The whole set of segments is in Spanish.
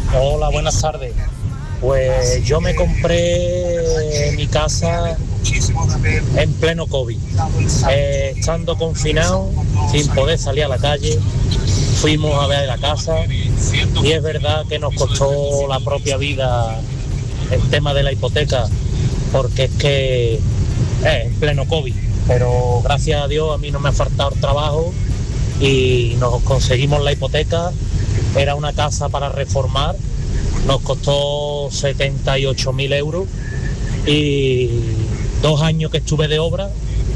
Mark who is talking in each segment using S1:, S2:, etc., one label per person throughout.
S1: Hola, buenas tardes. Pues yo me compré mi casa en pleno COVID, estando confinado, sin poder salir a la calle. Fuimos a ver la casa y es verdad que nos costó la propia vida el tema de la hipoteca, porque es que en pleno COVID, pero gracias a Dios a mí no me ha faltado el trabajo y nos conseguimos la hipoteca. Era una casa para reformar, nos costó 78.000 euros y 2 años que estuve de obra,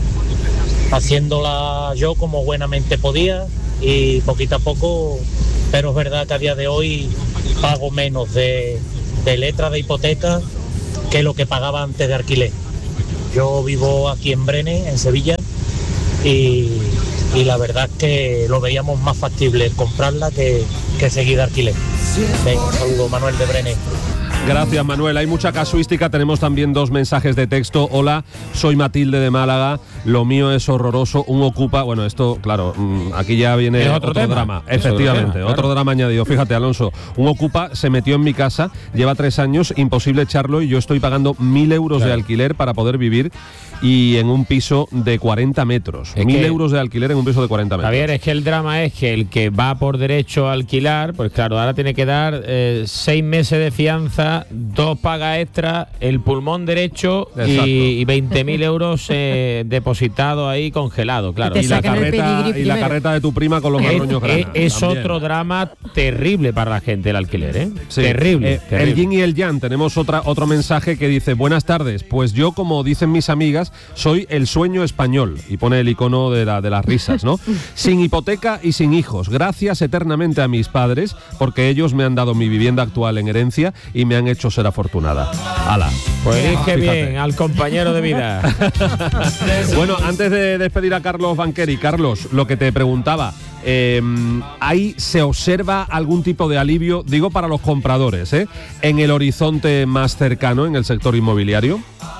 S1: haciéndola yo como buenamente podía y poquito a poco, pero es verdad que a día de hoy pago menos de letra de hipoteca que lo que pagaba antes de alquiler. Yo vivo aquí en Brenes, en Sevilla, y la verdad es que lo veíamos más factible comprarla que seguir de alquiler. Venga, un saludo, Manuel de Brenes.
S2: Gracias, Manuel. Hay mucha casuística. Tenemos también 2 mensajes de texto. Hola, soy Matilde de Málaga. Lo mío es horroroso. Un ocupa... Bueno, esto, claro, aquí ya viene otro drama. Efectivamente, otro drama añadido. Fíjate, Alonso, un ocupa se metió en mi casa, lleva 3 años, imposible echarlo, y yo estoy pagando 1.000 euros de alquiler para poder vivir, y en un piso de 40 metros. 1.000 euros de alquiler en un piso de 40 metros.
S3: Javier, es que el drama es que el que va por derecho a alquilar, pues claro, ahora tiene que dar 6 meses de fianza, 2 pagas extra, el pulmón derecho y 20.000 euros depositados ahí congelados, claro.
S2: Y la carreta de tu prima con los marroños grandes.
S3: Es otro drama terrible para la gente el alquiler, ¿eh? Sí. Terrible.
S2: El yin y el yang. Tenemos otro mensaje que dice: buenas tardes, pues yo, como dicen mis amigas, soy el sueño español, y pone el icono de las risas, ¿no? Sin hipoteca y sin hijos, gracias eternamente a mis padres, porque ellos me han dado mi vivienda actual en herencia y me han hecho ser afortunada. ¡Hala!
S3: Pues qué bien, al compañero de vida.
S2: Bueno, antes de despedir a Carlos Banqueri, Carlos, lo que te preguntaba, ¿ahí se observa algún tipo de alivio, digo para los compradores, en el horizonte más cercano, en el sector inmobiliario?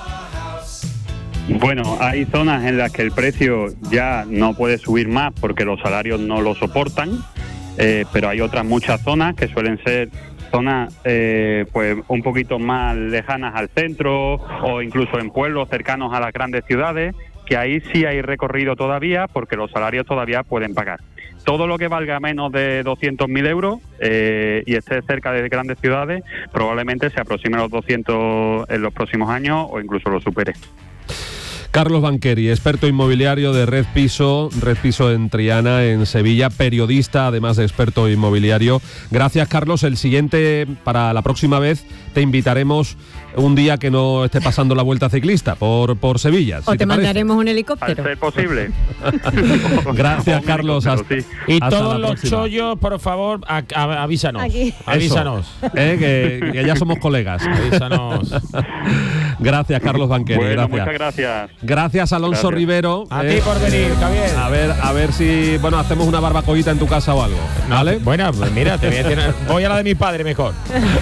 S4: Bueno, hay zonas en las que el precio ya no puede subir más porque los salarios no lo soportan, pero hay otras muchas zonas que suelen ser zonas pues un poquito más lejanas al centro, o incluso en pueblos cercanos a las grandes ciudades, que ahí sí hay recorrido todavía porque los salarios todavía pueden pagar. Todo lo que valga menos de 200.000 euros y esté cerca de grandes ciudades probablemente se aproxime a los 200 en los próximos años o incluso lo supere.
S2: Carlos Banqueri, experto inmobiliario de Red Piso en Triana, en Sevilla, periodista, además de experto inmobiliario. Gracias, Carlos. El siguiente, para la próxima vez, te invitaremos un día que no esté pasando la vuelta ciclista por Sevilla.
S5: O te mandaremos un helicóptero.
S4: Al ser posible.
S2: Gracias, Carlos.
S3: Y todos los chollos, por favor, avísanos. Avísanos.
S2: Que ya somos colegas.
S3: Avísanos.
S2: Gracias, Carlos Banqueri.
S4: Bueno,
S2: gracias.
S4: Muchas gracias.
S2: Gracias, Alonso Rivero.
S3: A ti por venir, Javier.
S2: A ver si, hacemos una barbacoita en tu casa o algo. ¿Vale?
S3: Bueno, pues mira, voy a la de mi padre mejor.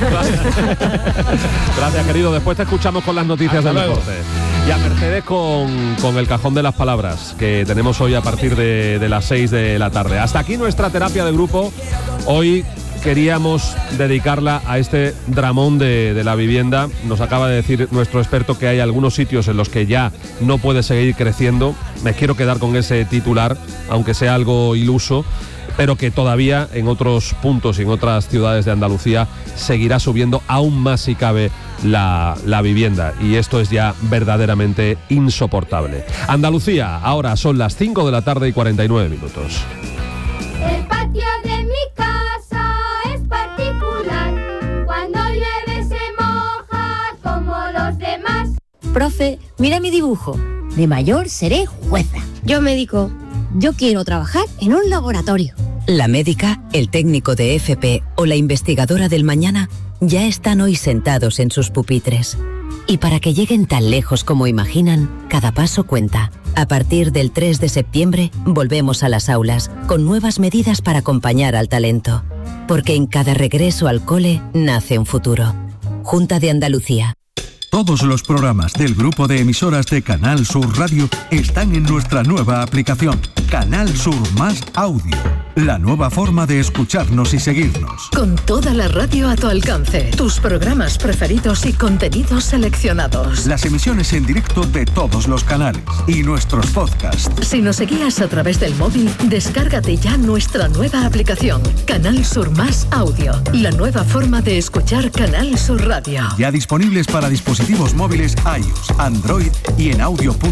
S2: Gracias, querido. Después te escuchamos con las noticias del deporte. Y a Mercedes con el cajón de las palabras que tenemos hoy a partir de las 6 de la tarde. Hasta aquí nuestra terapia de grupo. Hoy queríamos dedicarla a este dramón de la vivienda. Nos acaba de decir nuestro experto que hay algunos sitios en los que ya no puede seguir creciendo. Me quiero quedar con ese titular, aunque sea algo iluso, pero que todavía en otros puntos y en otras ciudades de Andalucía seguirá subiendo aún más si cabe la vivienda, y esto es ya verdaderamente insoportable. Andalucía, ahora son las 5 de la tarde y 49 minutos.
S6: El patio de mi casa es particular, cuando llueve se moja como los demás.
S7: Profe, mira mi dibujo. De mayor seré jueza.
S8: Yo médico.
S7: Yo quiero trabajar en un laboratorio.
S9: La médica, el técnico de FP o la investigadora del mañana ya están hoy sentados en sus pupitres. Y para que lleguen tan lejos como imaginan, cada paso cuenta. A partir del 3 de septiembre volvemos a las aulas con nuevas medidas para acompañar al talento. Porque en cada regreso al cole nace un futuro. Junta de Andalucía.
S10: Todos los programas del grupo de emisoras de Canal Sur Radio están en nuestra nueva aplicación.
S5: Canal Sur Más Audio, la nueva forma de escucharnos y seguirnos.
S8: Con toda la radio a tu alcance, tus programas preferidos y contenidos seleccionados.
S5: Las emisiones en directo de todos los canales y nuestros podcasts.
S8: Si nos seguías a través del móvil, descárgate ya nuestra nueva aplicación, Canal Sur Más Audio, la nueva forma de escuchar Canal Sur Radio.
S5: Ya disponibles para dispositivos móviles iOS, Android y en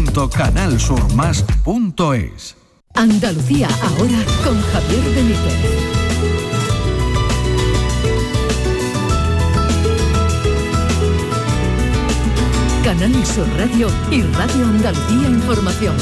S5: audio.canalsurmas.es.
S8: Andalucía ahora con Javier Benítez. Canal Sur Radio y Radio Andalucía Información.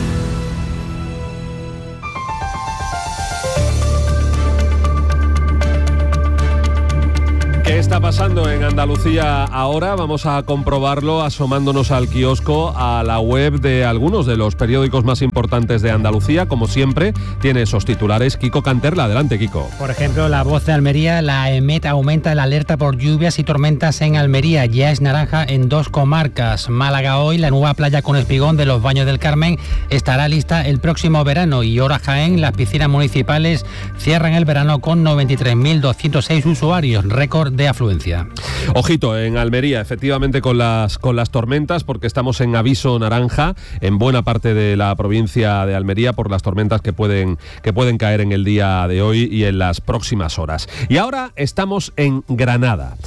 S2: ¿Qué está pasando en Andalucía ahora? Vamos a comprobarlo asomándonos al kiosco, a la web de algunos de los periódicos más importantes de Andalucía. Como siempre, tiene esos titulares Kiko Canterla. Adelante, Kiko.
S10: Por ejemplo, La Voz de Almería, la EMET aumenta la alerta por lluvias y tormentas en Almería. Ya es naranja en 2 comarcas. Málaga hoy, la nueva playa con espigón de los Baños del Carmen estará lista el próximo verano. Y ahora Jaén, las piscinas municipales cierran el verano con 93.206 usuarios, récord de afluencia.
S2: Ojito en Almería, efectivamente con las tormentas, porque estamos en aviso naranja en buena parte de la provincia de Almería por las tormentas que pueden caer en el día de hoy y en las próximas horas. Y ahora estamos en Granada.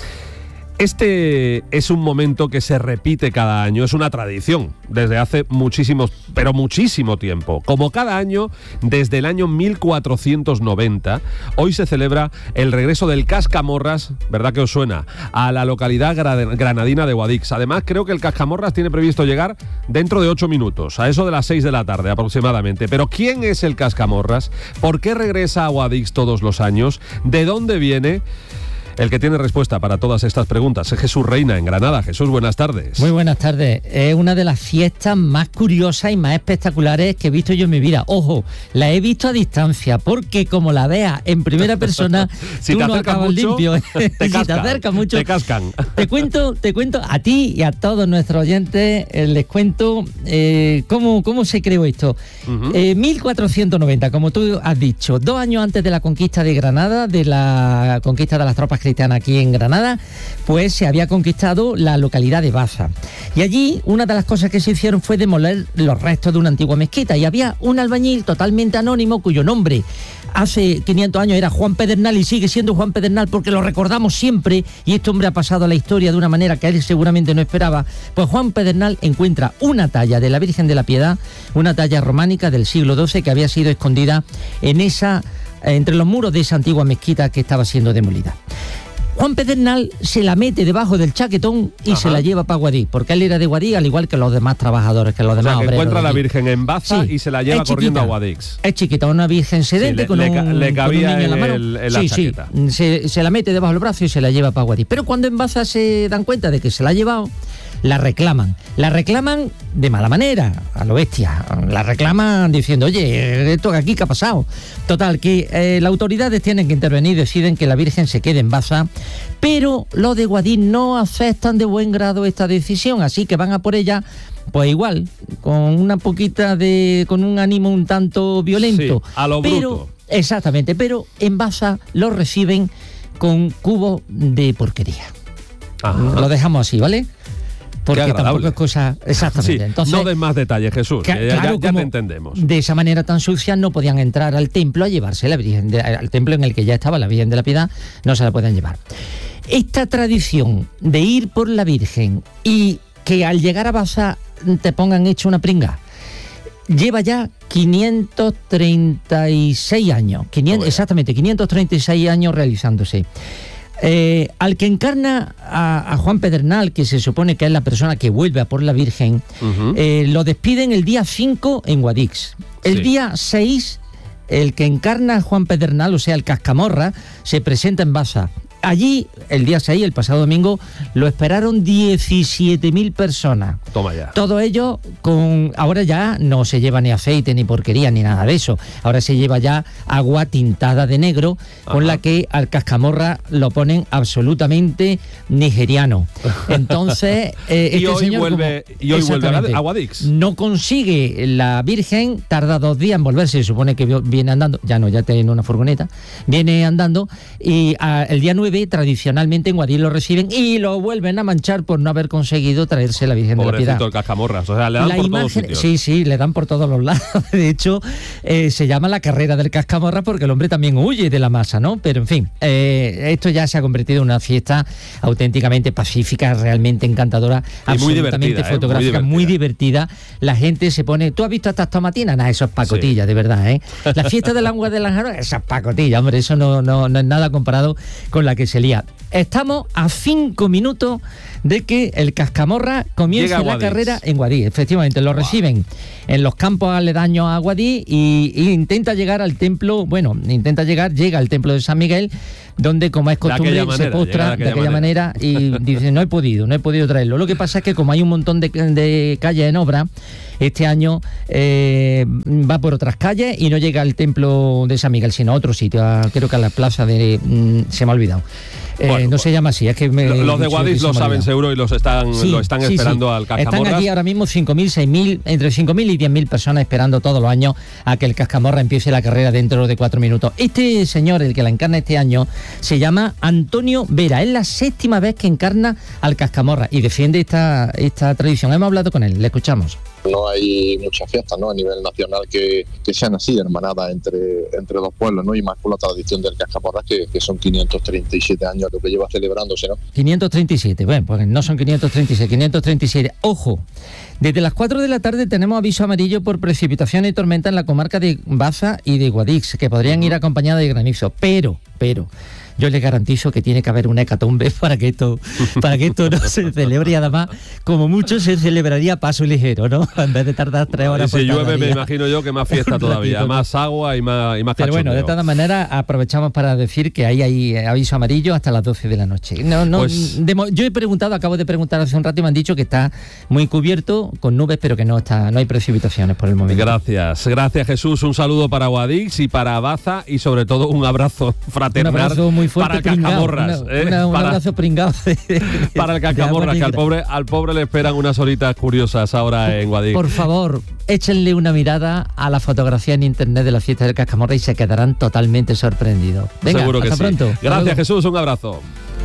S2: Este es un momento que se repite cada año, es una tradición desde hace muchísimo tiempo. Como cada año, desde el año 1490, hoy se celebra el regreso del Cascamorras, ¿verdad que os suena?, a la localidad granadina de Guadix. Además, creo que el Cascamorras tiene previsto llegar dentro de 8 minutos, a eso de las 6 de la tarde aproximadamente. Pero ¿quién es el Cascamorras? ¿Por qué regresa a Guadix todos los años? ¿De dónde viene? El que tiene respuesta para todas estas preguntas es Jesús Reina, en Granada. Jesús, buenas tardes.
S11: Muy buenas tardes. Es una de las fiestas más curiosas y más espectaculares que he visto yo en mi vida. Ojo, la he visto a distancia, porque como la veas en primera persona,
S2: si
S11: tú
S2: te
S11: no acabas
S2: mucho,
S11: limpio.
S2: Te
S11: si te acercas mucho,
S2: te cascan.
S11: Te cuento a ti y a todos nuestros oyentes, les cuento cómo se creó esto. 1490, como tú has dicho, 2 años antes de la conquista de Granada, de la conquista de las tropas cristiana aquí en Granada, pues se había conquistado la localidad de Baza. Y allí una de las cosas que se hicieron fue demoler los restos de una antigua mezquita, y había un albañil totalmente anónimo cuyo nombre hace 500 años era Juan Pedernal y sigue siendo Juan Pedernal porque lo recordamos siempre, y este hombre ha pasado a la historia de una manera que él seguramente no esperaba. Pues Juan Pedernal encuentra una talla de la Virgen de la Piedad, una talla románica del siglo XII que había sido escondida entre los muros de esa antigua mezquita que estaba siendo demolida. Juan Pedernal se la mete debajo del chaquetón y se la lleva para Guadix, porque él era de Guadix, al igual que los demás trabajadores, que los demás obreros.
S2: Encuentra a la Virgen en Baza y se la lleva corriendo a Guadix.
S11: Es chiquita, una virgen sedente con un niño en la mano. Se la mete debajo del brazo y se la lleva para Guadix. Pero cuando en Baza se dan cuenta de que se la ha llevado, la reclaman de mala manera, a lo bestia. La reclaman diciendo, oye, ¿esto aquí qué ha pasado? Total, que las autoridades tienen que intervenir, deciden que la Virgen se quede en Baza, pero los de Guadix no aceptan de buen grado esta decisión, así que van a por ella, pues igual, con un ánimo un tanto violento.
S2: Sí, a lo bruto.
S11: Exactamente, pero en Baza lo reciben con cubos de porquería. Lo dejamos así, ¿vale? Porque tampoco es cosa... Exactamente.
S2: Sí,
S11: entonces,
S2: no den más detalles, Jesús, ya te entendemos.
S11: De esa manera tan sucia no podían entrar al templo a llevarse la Virgen, al templo en el que ya estaba la Virgen de la Piedad, no se la pueden llevar. Esta tradición de ir por la Virgen y que al llegar a Baza te pongan hecho una pringa, lleva ya 536 años, exactamente, 536 años realizándose. Al que encarna a Juan Pedernal, que se supone que es la persona que vuelve a por la Virgen, lo despiden el día 5 en Guadix. El día 6, el que encarna a Juan Pedernal, o sea, el Cascamorra, se presenta en Baza. Allí, el día 6, el pasado domingo, lo esperaron 17.000 personas.
S2: Toma ya.
S11: Todo ello ahora ya no se lleva ni aceite, ni porquería, ni nada de eso. Ahora se lleva ya agua tintada de negro, con la que al cascamorra lo ponen absolutamente nigeriano. Entonces,
S2: y hoy vuelve a Guadix.
S11: No consigue la Virgen, tarda 2 días en volverse, se supone que viene andando, ya tiene una furgoneta, viene andando, y el día 9 tradicionalmente en Guadix lo reciben y lo vuelven a manchar por no haber conseguido traerse la Virgen de la Piedad.
S2: El cascamorras, o sea, le dan por todos sitios.
S11: Sí, le dan por todos los lados. De hecho, se llama la carrera del cascamorra porque el hombre también huye de la masa, ¿no? Pero en fin, esto ya se ha convertido en una fiesta auténticamente pacífica, realmente encantadora,
S2: y
S11: absolutamente fotográfica, muy divertida. La gente se pone... ¿Tú has visto estas tomatinas? Nah, eso es pacotilla, de verdad, ¿eh? La fiesta del agua de Lanjarón, esa es pacotilla, hombre, eso no es nada comparado con la que se lía. Estamos a 5 minutos de que el cascamorra comience la carrera en Guadix. Efectivamente, lo reciben en los campos aledaños a Guadix y intenta llegar al templo, llega al templo de San Miguel, donde, como es costumbre, se postra de aquella manera y dice, no he podido traerlo. Lo que pasa es que como hay un montón de calles en obra, este año va por otras calles y no llega al templo de San Miguel, sino a otro sitio, creo que a la plaza de... se me ha olvidado. Se llama así, es que
S2: los de Guadix lo saben seguro y lo están esperando al cascamorra.
S11: Están aquí ahora mismo 5.000, 6.000, entre 5.000 y 10.000 personas esperando todos los años a que el cascamorra empiece la carrera dentro de 4 minutos. Este señor, el que la encarna este año, se llama Antonio Vera. Es la 7ª vez que encarna al cascamorra y defiende esta tradición. Hemos hablado con él, le escuchamos.
S12: No hay muchas fiestas, ¿no?, a nivel nacional que sean así, hermanadas entre dos pueblos, ¿no? Y más con la tradición del cascamorra, que son 537 años lo que lleva celebrándose, ¿no?
S11: 537, bueno, pues no son 536, 537. Ojo, desde las 4 de la tarde tenemos aviso amarillo por precipitación y tormenta en la comarca de Baza y de Guadix, que podrían ir acompañadas de granizo, pero yo les garantizo que tiene que haber una hecatombe para que esto no se celebre, y además, como mucho, se celebraría a paso ligero, ¿no? En vez de tardar 3 horas.
S2: Si llueve, me imagino yo que más fiesta todavía, más agua y más cachondeo.
S11: Pero bueno, de todas maneras, aprovechamos para decir que ahí hay aviso amarillo hasta las 12 de la noche. Yo acabo de preguntar hace un rato y me han dicho que está muy cubierto con nubes, pero que no hay precipitaciones por el momento.
S2: Gracias Jesús, un saludo para Guadix y para Baza y sobre todo un abrazo fraternal.
S11: Un abrazo muy fuerte,
S2: para el cascamorras.
S11: Un abrazo pringado.
S2: Para el cascamorras, que al pobre le esperan unas horitas curiosas ahora en Guadix.
S11: Por favor, échenle una mirada a la fotografía en internet de la fiesta del cascamorra y se quedarán totalmente sorprendidos. Venga,
S2: seguro que
S11: hasta pronto.
S2: Gracias Jesús, un abrazo.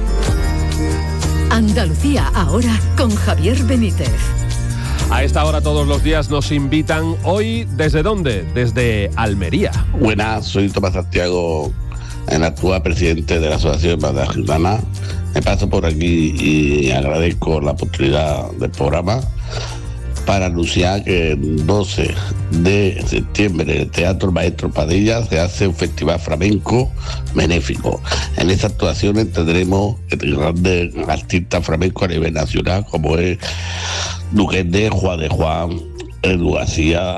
S8: Andalucía ahora con Javier Benítez.
S2: A esta hora todos los días nos invitan. Hoy, ¿desde dónde? Desde Almería.
S13: Buenas, soy Tomás Santiago, el actual presidente de la Asociación de Hermandad Gitana. Me paso por aquí y agradezco la oportunidad del programa para anunciar que el 12 de septiembre en el Teatro Maestro Padilla se hace un festival flamenco benéfico. En esas actuaciones tendremos grandes artistas flamencos a nivel nacional, como es Duquende, Juan de Juan, Edu García,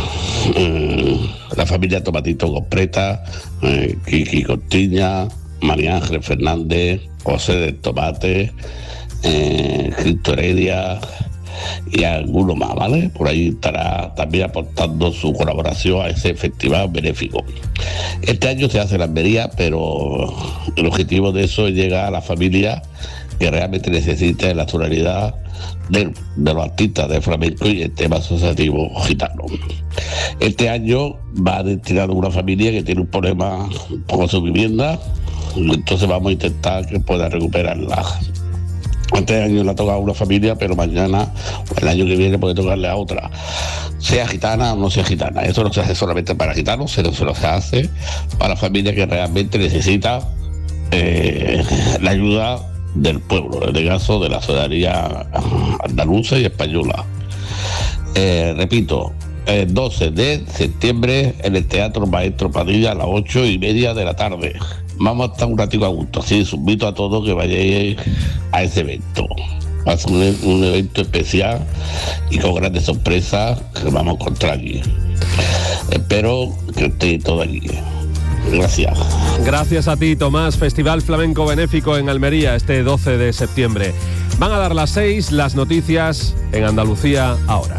S13: la familia Tomatito Compreta, Kiki Cortiña, María Ángel Fernández, José del Tomate, Cristo Heredia y alguno más, ¿vale? Por ahí estará también aportando su colaboración a ese festival benéfico. Este año se hace en Almería, pero el objetivo de eso es llegar a la familia que realmente necesita la solidaridad de los artistas de flamenco y el tema asociativo gitano. Este año va destinado a una familia que tiene un problema con su vivienda, entonces vamos a intentar que pueda recuperarla. Este año le ha tocado a una familia, pero mañana o el año que viene puede tocarle a otra, sea gitana o no sea gitana. Eso no se hace solamente para gitanos, sino se hace para la familia que realmente necesita la ayuda del pueblo, en este caso de la ciudadanía andaluza y española. Repito, el 12 de septiembre en el Teatro Maestro Padilla a las 8:30 de la tarde. Vamos a estar un ratito a gusto, así os invito a todos que vayáis a ese evento. Va a ser un evento especial y con grandes sorpresas que vamos a encontrar aquí. Espero que estéis todos aquí. Gracias.
S2: Gracias a ti, Tomás. Festival Flamenco Benéfico en Almería este 12 de septiembre. Van a dar las 6, las noticias en Andalucía ahora.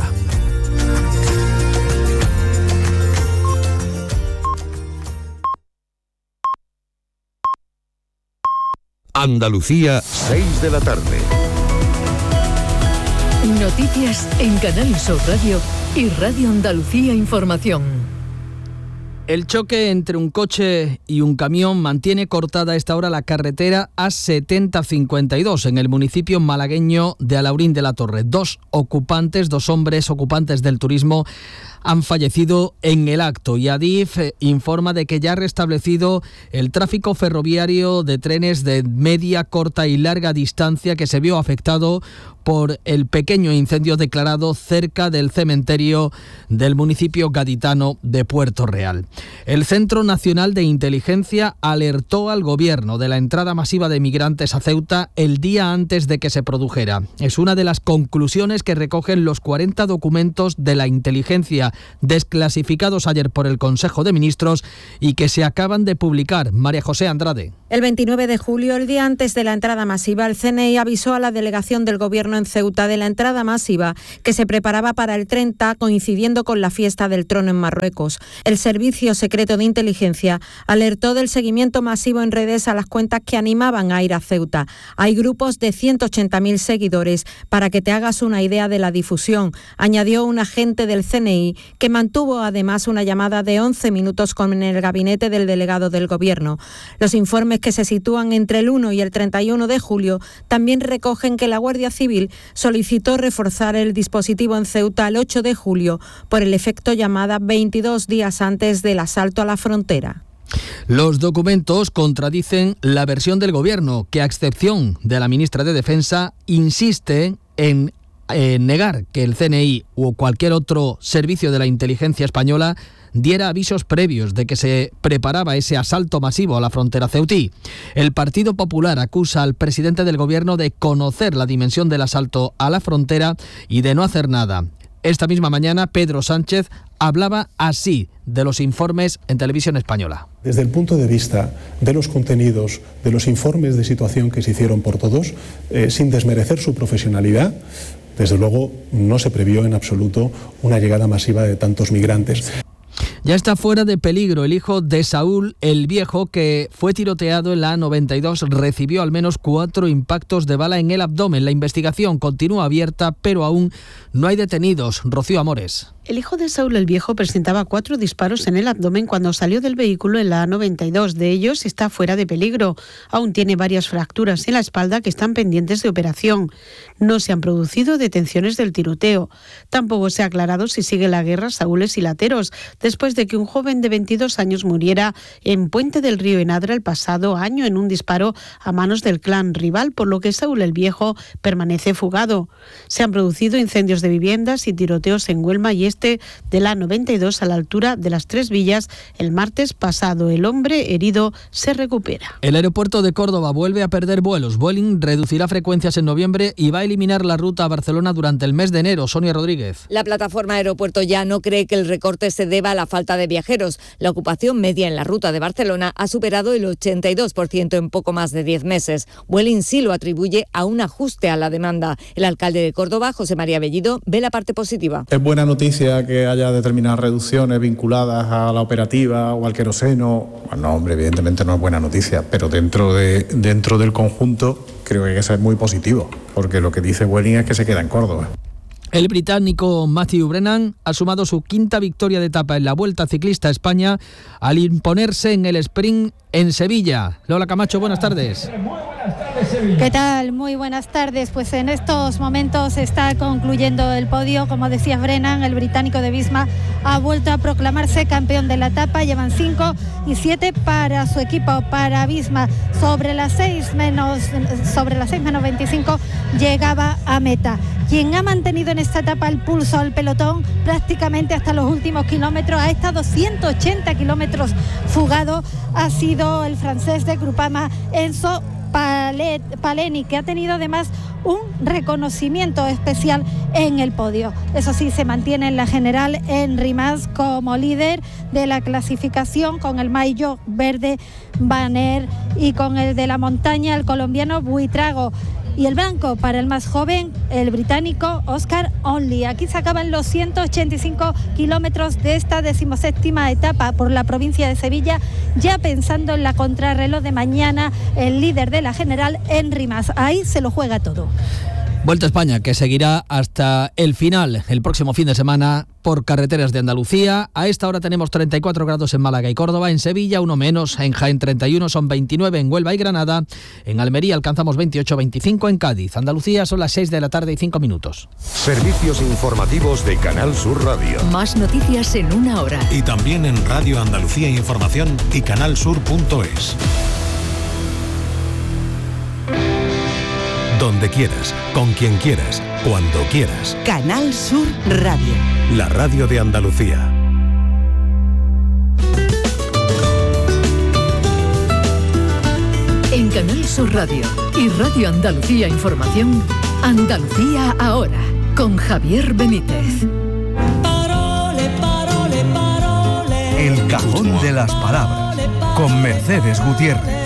S5: Andalucía, 6 de la tarde.
S8: Noticias en Canal Sur Radio y Radio Andalucía Información.
S14: El choque entre un coche y un camión mantiene cortada a esta hora la carretera A7052 en el municipio malagueño de Alaurín de la Torre. Dos hombres ocupantes del turismo, han fallecido en el acto y Adif informa de que ya ha restablecido el tráfico ferroviario de trenes de media, corta y larga distancia que se vio afectado por el pequeño incendio declarado cerca del cementerio del municipio gaditano de Puerto Real. El Centro Nacional de Inteligencia alertó al gobierno de la entrada masiva de migrantes a Ceuta el día antes de que se produjera. Es una de las conclusiones que recogen los 40 documentos de la inteligencia desclasificados ayer por el Consejo de Ministros y que se acaban de publicar. María José Andrade.
S15: El 29 de julio, el día antes de la entrada masiva, el CNI avisó a la delegación del Gobierno en Ceuta de la entrada masiva que se preparaba para el 30, coincidiendo con la fiesta del trono en Marruecos. El Servicio Secreto de Inteligencia alertó del seguimiento masivo en redes a las cuentas que animaban a ir a Ceuta. Hay grupos de 180.000 seguidores, para que te hagas una idea de la difusión, añadió un agente del CNI, que mantuvo además una llamada de 11 minutos con el gabinete del delegado del Gobierno. Los informes que se sitúan entre el 1 y el 31 de julio también recogen que la Guardia Civil solicitó reforzar el dispositivo en Ceuta el 8 de julio por el efecto llamada 22 días antes del asalto a la frontera.
S14: Los documentos contradicen la versión del Gobierno, que a excepción de la ministra de Defensa insiste en negar que el CNI o cualquier otro servicio de la inteligencia española diera avisos previos de que se preparaba ese asalto masivo a la frontera ceutí. El Partido Popular acusa al presidente del Gobierno de conocer la dimensión del asalto a la frontera y de no hacer nada. Esta misma mañana, Pedro Sánchez hablaba así de los informes en televisión española.
S16: Desde el punto de vista de los contenidos, de los informes de situación que se hicieron por todos, sin desmerecer su profesionalidad, desde luego no se previó en absoluto una llegada masiva de tantos migrantes.
S14: Ya está fuera de peligro el hijo de Saúl el Viejo, que fue tiroteado en la A92. Recibió al menos 4 impactos de bala en el abdomen. La investigación continúa abierta, pero aún no hay detenidos. Rocío Amores.
S17: El hijo de Saúl el Viejo presentaba 4 disparos en el abdomen cuando salió del vehículo en la A92. De ellos está fuera de peligro. Aún tiene varias fracturas en la espalda que están pendientes de operación. No se han producido detenciones del tiroteo. Tampoco se ha aclarado si sigue la guerra Saúles y Lateros, después de que un joven de 22 años muriera en Puente del Río en Adra el pasado año en un disparo a manos del clan rival, por lo que Saúl el Viejo permanece fugado. Se han producido incendios de viviendas y tiroteos en Huelma y de la 92 a la altura de las Tres Villas el martes pasado. El hombre herido se recupera.
S14: El aeropuerto de Córdoba vuelve a perder vuelos. Vueling reducirá frecuencias en noviembre y va a eliminar la ruta a Barcelona durante el mes de enero. Sonia Rodríguez.
S18: La plataforma Aeropuerto Ya no cree que el recorte se deba a la falta de viajeros. La ocupación media en la ruta de Barcelona ha superado el 82% en poco más de 10 meses. Vueling sí lo atribuye a un ajuste a la demanda. El alcalde de Córdoba, José María Bellido, ve la parte positiva.
S19: Es buena noticia que haya determinadas reducciones vinculadas a la operativa o al queroseno. Bueno, hombre, evidentemente no es buena noticia, pero dentro del conjunto creo que es muy positivo, porque lo que dice Vueling es que se queda en Córdoba.
S14: El británico Matthew Brennan ha sumado su 5ª victoria de etapa en la Vuelta Ciclista a España al imponerse en el sprint en Sevilla. Lola Camacho, buenas tardes.
S20: ¿Qué tal? Muy buenas tardes. Pues en estos momentos está concluyendo el podio. Como decía Brennan, el británico de Visma ha vuelto a proclamarse campeón de la etapa. Llevan 5 y 7 para su equipo, para Visma. Sobre las 6 menos 25 llegaba a meta. Quien ha mantenido en esta etapa el pulso al pelotón prácticamente hasta los últimos kilómetros, ha estado 180 kilómetros fugado, ha sido el francés de Groupama, Enzo Paleni, que ha tenido además un reconocimiento especial en el podio. Eso sí, se mantiene en la general Henry Mas como líder de la clasificación, con el maillot verde Banner y con el de la montaña el colombiano Buitrago. Y el blanco para el más joven, el británico Oscar Onley. Aquí se acaban los 185 kilómetros de esta 17ª etapa por la provincia de Sevilla, ya pensando en la contrarreloj de mañana, el líder de la general, Henry Mas. Ahí se lo juega todo.
S14: Vuelta a España, que seguirá hasta el final, el próximo fin de semana, por carreteras de Andalucía. A esta hora tenemos 34 grados en Málaga y Córdoba, en Sevilla 1 menos, en Jaén 31, son 29 en Huelva y Granada, en Almería alcanzamos 28-25 en Cádiz. Andalucía son las 6 de la tarde y 5 minutos.
S21: Servicios informativos de Canal Sur Radio.
S8: Más noticias en una hora.
S21: Y también en Radio Andalucía Información y canalsur.es. Donde quieras, con quien quieras, cuando quieras.
S8: Canal Sur Radio.
S21: La radio de Andalucía.
S8: En Canal Sur Radio y Radio Andalucía Información, Andalucía ahora, con Javier Benítez.
S5: El cajón de las palabras, con Mercedes Gutiérrez.